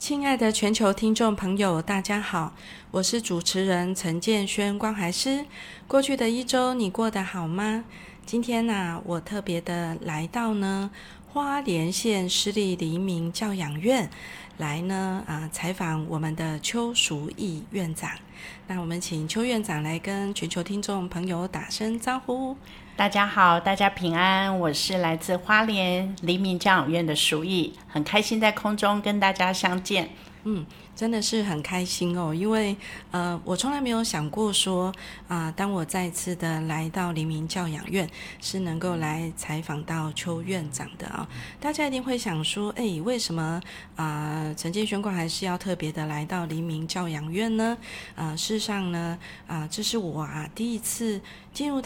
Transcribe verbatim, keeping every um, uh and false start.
亲爱的全球听众朋友，大家好，我是主持人陈建轩关怀师。过去的一周你过得好吗？今天啊，我特别的来到呢花莲县市立黎明教养院来呢啊采访我们的邱淑义院长。那我们请邱院长来跟全球听众朋友打声招呼。 大家好，大家平安，我是来自花莲黎明教养院的淑义，很开心在空中跟大家相见。 嗯，真的是很开心哦，因为呃，我从来没有想过说啊、呃，当我再次的来到黎明教养院，是能够来采访到邱院长的啊、哦。大家一定会想说，哎，为什么啊、呃，陈建轩关还是要特别的来到黎明教养院呢？啊、呃，事实上呢，啊、呃，这是我啊第一次进入